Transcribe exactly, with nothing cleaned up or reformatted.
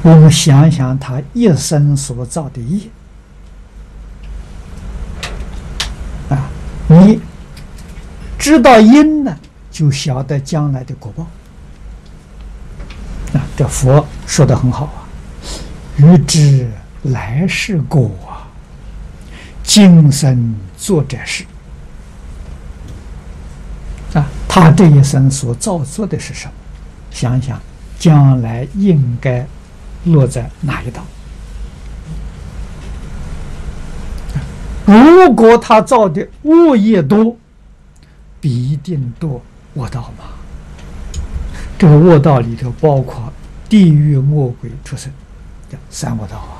我们想想他一生所造的业啊，你知道因呢，就晓得将来的果报啊。这佛说的很好啊，欲知来世果啊，今生做这事啊。他这一生所造作的是什么？想想将来应该落在哪一道？如果他造的恶业多，必定堕恶道嘛。这个恶道里头包括地狱、魔鬼、畜生，叫三恶道啊。